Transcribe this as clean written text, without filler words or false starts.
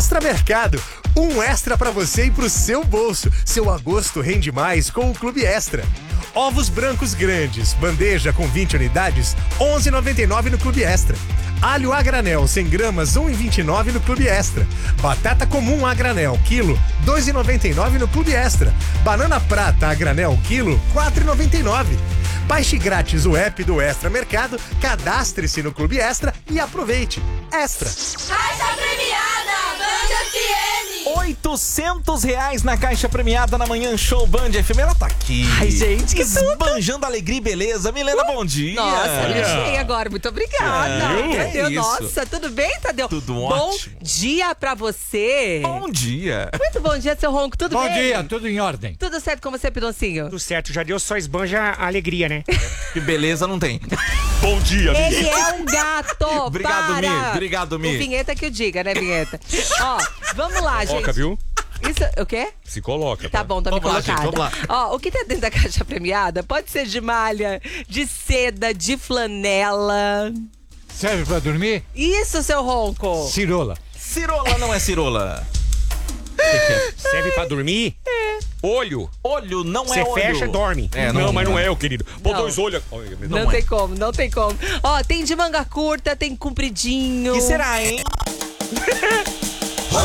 Extra Mercado, um extra pra você e pro seu bolso. Seu agosto rende mais com o Clube Extra. Ovos brancos grandes, bandeja com 20 unidades, R$ 11,99 no Clube Extra. Alho a granel, 100 gramas, R$ 1,29 no Clube Extra. Batata comum a granel, quilo, R$ 2,99 no Clube Extra. Banana prata a granel, quilo, R$ 4,99. Baixe grátis o app do Extra Mercado, cadastre-se no Clube Extra e aproveite. Extra. Caixa premiada, Band FM. R$800 na caixa premiada na Manhã Show Band FM. Ela tá aqui. Ai, gente, que esbanjando alegria e beleza. Milena, bom dia. Nossa, me achei agora. Muito obrigada. Tadeu, nossa, tudo bem, Tadeu? Tudo bom ótimo. Bom dia pra você. Bom dia. Muito bom dia, seu Ronco. Tudo bem? Bom dia, tudo em ordem. Tudo certo com você, Pidoncinho? Tudo certo, já deu, só esbanja a alegria, né? Que beleza não tem. Bom dia, Ele é um gato. Obrigado, para. Mi. Obrigado, Mi. O vinheta que o diga, né, vinheta? Ó, vamos lá, gente. Coloca, viu? Isso, o quê? Se coloca. Tá bom, tô me Vamos lá, colocada. gente, vamos Ó, o que tá dentro da caixa premiada pode ser de malha, de seda, de flanela. Serve pra dormir? Isso, seu Ronco. Cirola. Cirola não é cirola. Serve pra dormir? Olho. Olho não Você é olho. fecha e dorme. É, Não, mas não é, querido. Pô, Não. 2 olhos. Não tem como, não tem como. Ó, tem de manga curta, tem compridinho. Que será, hein?